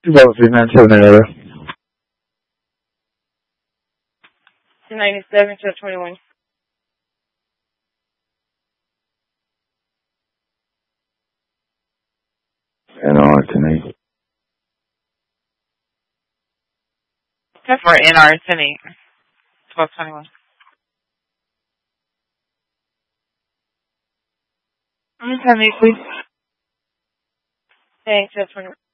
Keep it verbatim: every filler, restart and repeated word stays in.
two three nine seven area. two ninety-seven to twenty-one. And on tonight. That's for N R ten eight. twelve twenty-one. ten eight, please. Thanks, twelve twenty-one.